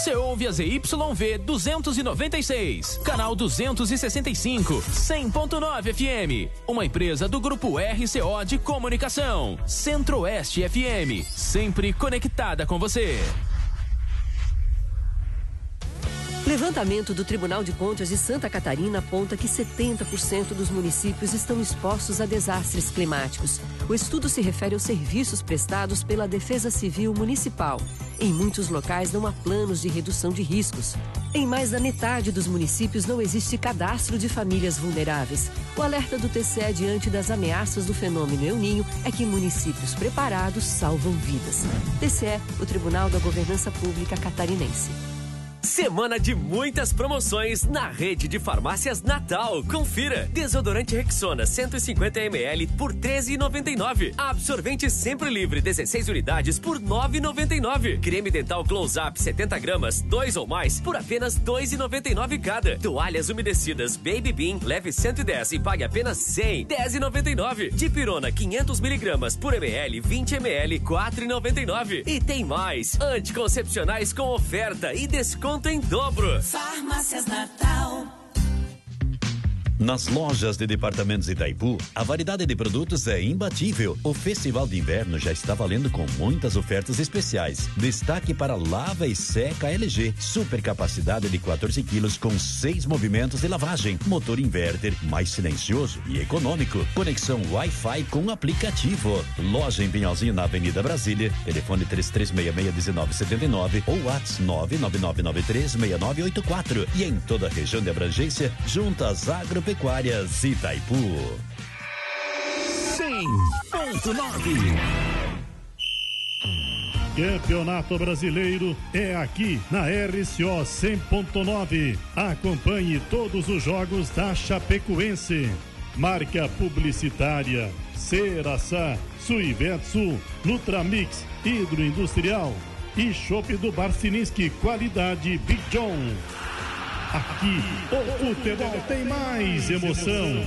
Você ouve a ZYV 296, canal 265, 100.9 FM. Uma empresa do Grupo RCO de Comunicação. Centro-Oeste FM, sempre conectada com você. Levantamento do Tribunal de Contas de Santa Catarina aponta que 70% dos municípios estão expostos a desastres climáticos. O estudo se refere aos serviços prestados pela Defesa Civil Municipal. Em muitos locais não há planos de redução de riscos. Em mais da metade dos municípios não existe cadastro de famílias vulneráveis. O alerta do TCE diante das ameaças do fenômeno El Niño é que municípios preparados salvam vidas. TCE, o Tribunal da Governança Pública Catarinense. Semana de muitas promoções na rede de farmácias Natal. Confira. Desodorante Rexona 150 ml por R$ 13,99. Absorvente Sempre Livre 16 unidades por R$ 9,99. Creme dental Close Up 70 gramas, 2 ou mais por apenas R$ 2,99 cada. Toalhas umedecidas Baby Bean leve 110 e pague apenas 100, R$ 10,99. Dipirona 500 miligramas por ml, 20 ml, R$ 4,99. E tem mais. Anticoncepcionais com oferta e desconto em dobro. Farmácias Natal. Nas lojas de departamentos Itaipu, a variedade de produtos é imbatível. O Festival de Inverno já está valendo com muitas ofertas especiais. Destaque para lava e seca LG. Super capacidade de 14 quilos com 6 movimentos de lavagem. Motor inverter, mais silencioso e econômico. Conexão Wi-Fi com aplicativo. Loja em Pinhalzinho, na Avenida Brasília. Telefone 3366-1979 ou WhatsApp 99993-6984. E em toda a região de abrangência, juntas agropecuárias Itaipu. 100.9. Campeonato Brasileiro é aqui na RCO 100.9. Acompanhe todos os jogos da Chapecoense. Marca publicitária Ceraçá, Suivetsu, Nutramix, Hidroindustrial e Chopp do Barcininski, qualidade Big John. Aqui, o futebol tem mais emoção.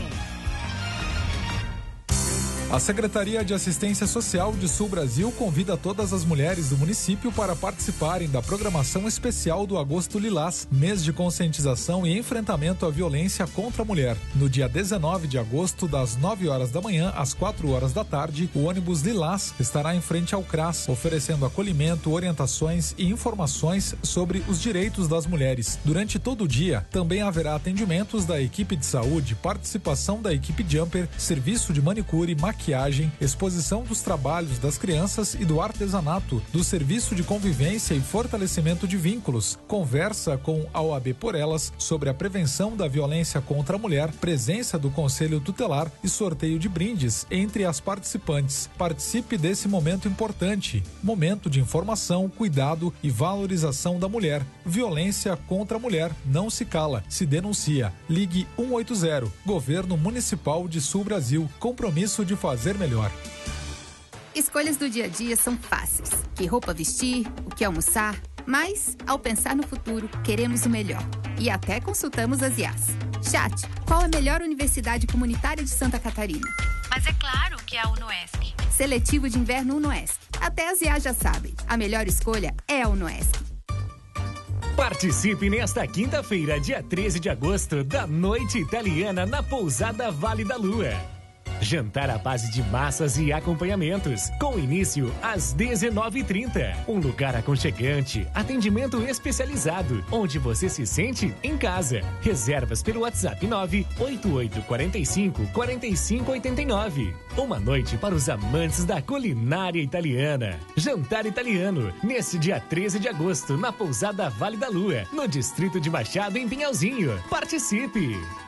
A Secretaria de Assistência Social de Sul Brasil convida todas as mulheres do município para participarem da programação especial do Agosto Lilás, mês de conscientização e enfrentamento à violência contra a mulher. No dia 19 de agosto, das 9 horas da manhã às 4 horas da tarde, o ônibus Lilás estará em frente ao CRAS, oferecendo acolhimento, orientações e informações sobre os direitos das mulheres. Durante todo o dia, também haverá atendimentos da equipe de saúde, participação da equipe Jumper, serviço de manicure, maquiagem, exposição dos trabalhos das crianças e do artesanato, do serviço de convivência e fortalecimento de vínculos, conversa com a OAB por Elas sobre a prevenção da violência contra a mulher, presença do Conselho Tutelar e sorteio de brindes entre as participantes. Participe desse momento importante, momento de informação, cuidado e valorização da mulher. Violência contra a mulher não se cala, se denuncia. Ligue 180, Governo Municipal de Sul Brasil, compromisso de fazer melhor. Escolhas do dia a dia são fáceis. Que roupa vestir, o que almoçar, mas, ao pensar no futuro, queremos o melhor. E até consultamos as IAs. Chat, qual a melhor universidade comunitária de Santa Catarina? Mas é claro que é a UNOESC. Seletivo de inverno UNOESC. Até as IAs já sabem. A melhor escolha é a UNOESC. Participe nesta quinta-feira, dia 13 de agosto, da Noite Italiana na Pousada Vale da Lua. Jantar à base de massas e acompanhamentos, com início às 19h30. Um lugar aconchegante, atendimento especializado, onde você se sente em casa. Reservas pelo WhatsApp 98845-4589. Uma noite para os amantes da culinária italiana. Jantar italiano, nesse dia 13 de agosto, na Pousada Vale da Lua, no distrito de Machado, em Pinhalzinho. Participe!